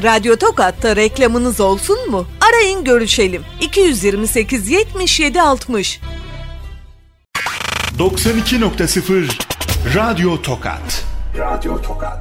Radyo Tokat'ta reklamınız olsun mu? Arayın görüşelim. 228 77 60. 92.0 Radyo Tokat. Radyo Tokat.